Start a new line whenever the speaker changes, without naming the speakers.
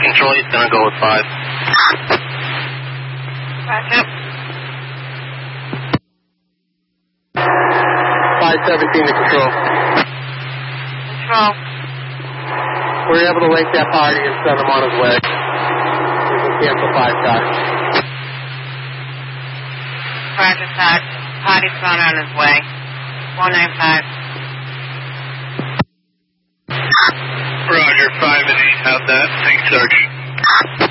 Control, he's going to go with 5.
Roger.
517 to Control.
Control.
We're able to wake that party and send him on his way. We can cancel 5 cars.
Roger, Todd. Party's gone on his way. 495.
Roger, 5 and 8, have that. Thanks, Sarge.